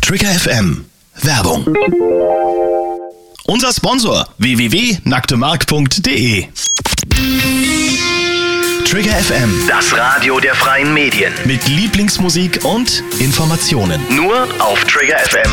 Trigger FM. Werbung. Unser Sponsor www.nacktemark.de. Trigger FM, Das Radio der freien Medien. mit Lieblingsmusik und Informationen. Nur auf triggerfm.de.